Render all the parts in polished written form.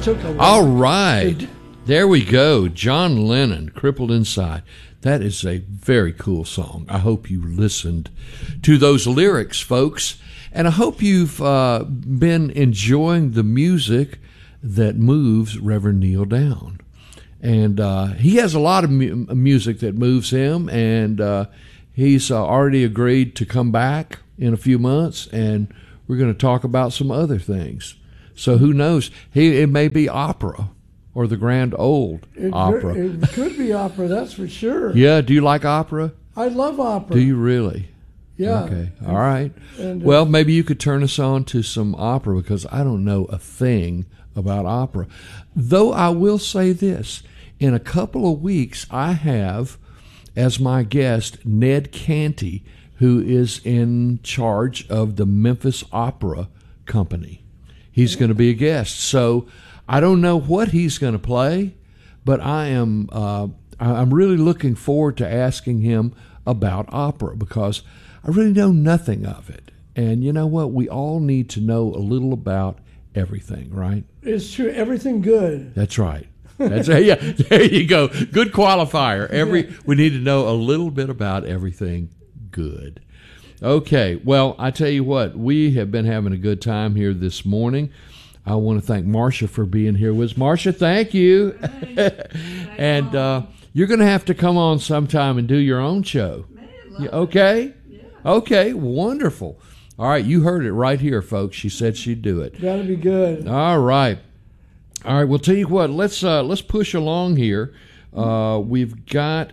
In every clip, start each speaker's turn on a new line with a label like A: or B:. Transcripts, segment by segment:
A: took a while.
B: All right. There we go. John Lennon, Crippled Inside. That is a very cool song. I hope you listened to those lyrics, folks. And I hope you've been enjoying the music that moves Reverend Neil Down. And he has a lot of music that moves him, and he's already agreed to come back in a few months, and we're going to talk about some other things. So who knows? It may be opera or the Grand Old Opera.
A: It could be opera, that's for sure.
B: Yeah, do you like opera?
A: I love opera.
B: Do you really?
A: Yeah.
B: Okay, all right.
A: And,
B: well, maybe you could turn us on to some opera, because I don't know a thing about opera. Though I will say this, in a couple of weeks I have as my guest Ned Canty, who is in charge of the Memphis Opera Company. He's going to be a guest. So I don't know what he's going to play, but I'm really looking forward to asking him about opera, because I really know nothing of it. And you know what? We all need to know a little about everything, right?
A: It's true. Everything good.
B: That's right. That's yeah. There you go. Good qualifier. We need to know a little bit about everything good. Okay. Well, I tell you what, we have been having a good time here this morning. I want to thank Marcia for being here with us. Marcia, thank you. And you're going to have to come on sometime and do your own show. Okay? Yeah. Okay, wonderful. All right, you heard it right here, folks. She said she'd do it.
A: Got to be good.
B: All right. Well, tell you what. Let's push along here. We've got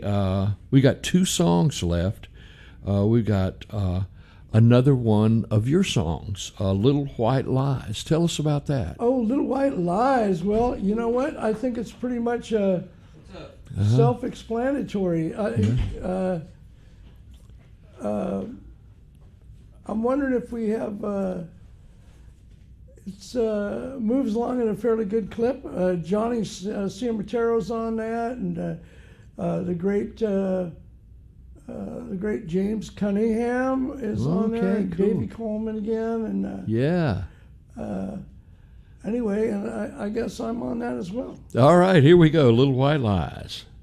B: two songs left. We've got another one of your songs, Little White Lies. Tell us about that.
A: Oh, Little White Lies. Well, you know what? I think it's pretty much self-explanatory. I'm wondering if we have. It moves along at a fairly good clip. Johnny Ciamatero's on that, and the great James Cunningham is on there.
B: Cool.
A: Davy Coleman again, and anyway, and I guess I'm on that as well.
B: All right, here we go. Little White Lies.